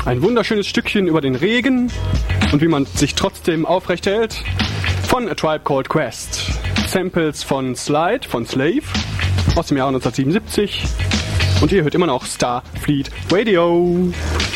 Ein wunderschönes Stückchen über den Regen und wie man sich trotzdem aufrecht hält von A Tribe Called Quest. Samples von Slide, von Slave aus dem Jahre 1977 und ihr hört immer noch Starfleet Radio.